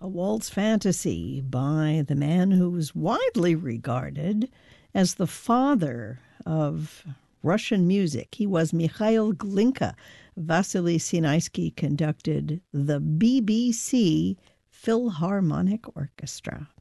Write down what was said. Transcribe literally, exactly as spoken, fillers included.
A Waltz Fantasy by the man who was widely regarded as the father of Russian music. He was Mikhail Glinka. Vasily Sinaisky conducted the B B C Philharmonic Orchestra.